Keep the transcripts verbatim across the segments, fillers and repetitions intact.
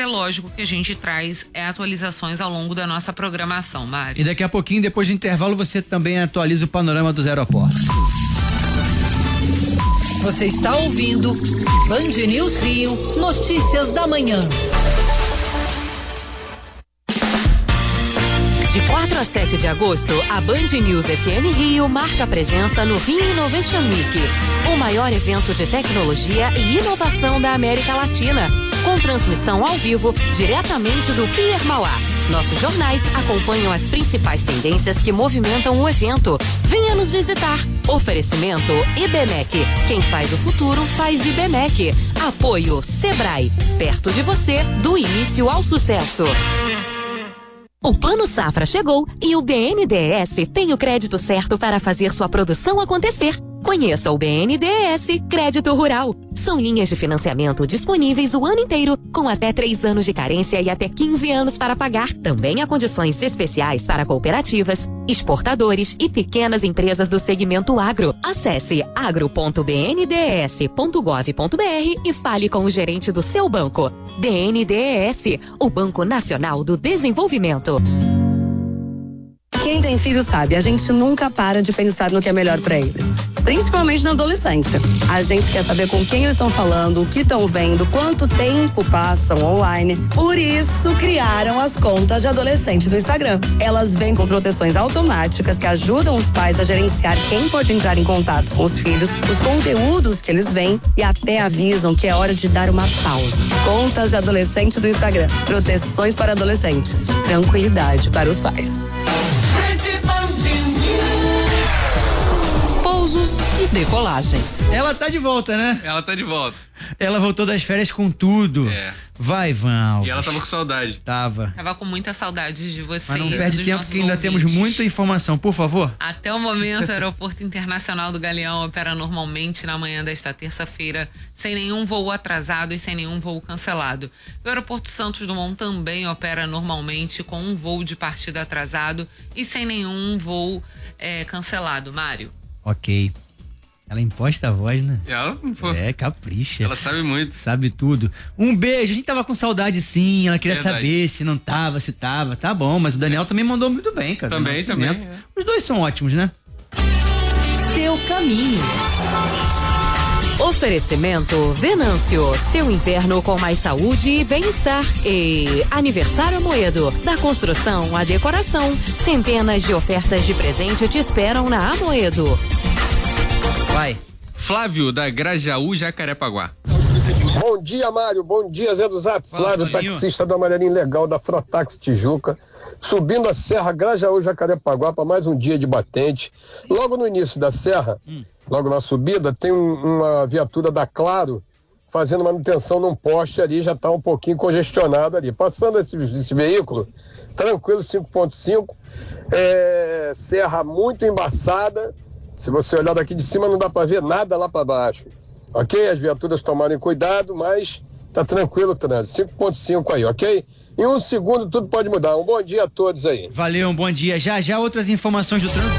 é lógico que a gente traz é, atualizações ao longo da nossa programação, Mário. E daqui a pouquinho, depois do intervalo, você também atualiza o panorama dos aeroportos. Você está ouvindo Band News Rio, notícias da manhã. De quatro a sete de agosto, a Band News F M Rio marca presença no Rio Innovation Week, o maior evento de tecnologia e inovação da América Latina, com transmissão ao vivo diretamente do Pier Mauá. Nossos jornais acompanham as principais tendências que movimentam o evento. Venha nos visitar. Oferecimento I B M E C. Quem faz o futuro faz I B M E C. Apoio Sebrae. Perto de você, do início ao sucesso. O Plano Safra chegou e o B N D E S tem o crédito certo para fazer sua produção acontecer. Conheça o B N D E S Crédito Rural. São linhas de financiamento disponíveis o ano inteiro, com até três anos de carência e até quinze anos para pagar. Também há condições especiais para cooperativas, exportadores e pequenas empresas do segmento agro. Acesse agro ponto b n d e s ponto gov ponto b r e fale com o gerente do seu banco. B N D E S, o Banco Nacional do Desenvolvimento. Quem tem filho sabe, a gente nunca para de pensar no que é melhor para eles. Principalmente na adolescência. A gente quer saber com quem eles estão falando, o que estão vendo, quanto tempo passam online. Por isso, criaram as contas de adolescente do Instagram. Elas vêm com proteções automáticas que ajudam os pais a gerenciar quem pode entrar em contato com os filhos, os conteúdos que eles veem e até avisam que é hora de dar uma pausa. Contas de adolescente do Instagram. Proteções para adolescentes. Tranquilidade para os pais. Pousos e decolagens. Ela tá de volta, né? Ela tá de volta. Ela voltou das férias com tudo. É. Vai, Van. E ela tava com saudade. Tava. Tava com muita saudade de vocês. Mas não perde tempo que ainda ouvintes. temos muita informação, por favor. Até o momento, o Aeroporto Internacional do Galeão opera normalmente na manhã desta terça-feira, sem nenhum voo atrasado e sem nenhum voo cancelado. O Aeroporto Santos Dumont também opera normalmente com um voo de partida atrasado e sem nenhum voo é, cancelado. Mário. Ok. Ela imposta a voz, né? Ela, pô, é, capricha. Ela sabe muito. Sabe tudo. Um beijo. A gente tava com saudade, sim. Ela queria Verdade. saber se não tava, se tava. Tá bom, mas o Daniel também mandou muito bem, cara. Também, também. É. Os dois são ótimos, né? Seu caminho. Oferecimento Venâncio, seu inverno com mais saúde e bem-estar. E Aniversário Amoedo, da construção à decoração. Centenas de ofertas de presente te esperam na Amoedo. Vai. Flávio, da Grajaú, Jacarepaguá. Bom dia, Mário. Bom dia, Zé do Zap. Fala, Flávio, Toninho. taxista da Amarelinha Legal, da Frotax Tijuca. Subindo a Serra Grajaú, Jacarepaguá, para mais um dia de batente. Logo no início da serra, hum. logo na subida, tem um, uma viatura da Claro fazendo manutenção num poste ali, já está um pouquinho congestionado ali. Passando esse, esse veículo, tranquilo, cinco ponto cinco, é, serra muito embaçada. Se você olhar daqui de cima, não dá para ver nada lá para baixo. Ok? As viaturas tomarem cuidado, mas tá tranquilo o trânsito. cinco ponto cinco aí, ok? Em um segundo tudo pode mudar. Um bom dia a todos aí. Valeu, um bom dia. Já, já outras informações do trânsito.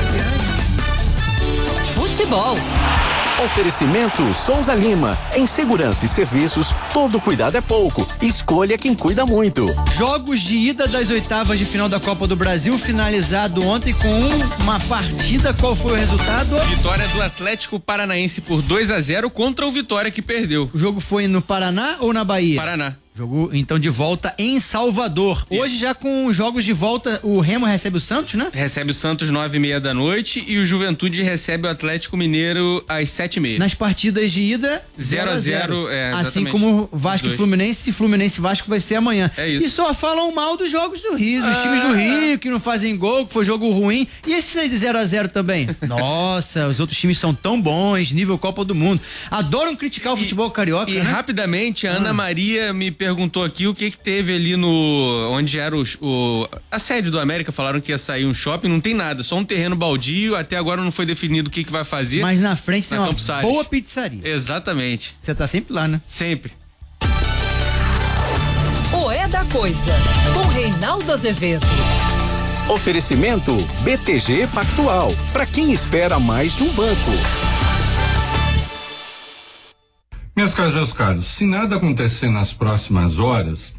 Futebol. Oferecimento Souza Lima. Em segurança e serviços, todo cuidado é pouco. Escolha quem cuida muito. Jogos de ida das oitavas de final da Copa do Brasil, finalizado ontem com uma partida. Qual foi o resultado? Vitória do Atlético Paranaense por dois a zero contra o Vitória, que perdeu. O jogo foi no Paraná ou na Bahia? Paraná. Jogo, então, de volta em Salvador. Isso. Hoje, já com jogos de volta, o Remo recebe o Santos, né? Recebe o Santos nove e meia da noite e o Juventude recebe o Atlético Mineiro às sete e meia. Nas partidas de ida, zero a zero, é, assim como Vasco e Fluminense, Fluminense e Vasco vai ser amanhã. É isso. E só falam mal dos jogos do Rio, dos ah. times do Rio, que não fazem gol, que foi jogo ruim. E esse aí de zero a zero também? Nossa, os outros times são tão bons, nível Copa do Mundo. Adoram criticar o futebol e, carioca, E né? rapidamente, a Ana ah. Maria me perguntou aqui o que que teve ali no, onde era o, o a sede do América. Falaram que ia sair um shopping, não tem nada, só um terreno baldio, até agora não foi definido o que que vai fazer. Mas na frente tem na uma Campos Salles. Boa pizzaria. Exatamente. Você tá sempre lá, né? Sempre. O É da Coisa, com Reinaldo Azevedo. Oferecimento B T G Pactual, para quem espera mais de um banco. Minhas caras, meus caros, se nada acontecer nas próximas horas,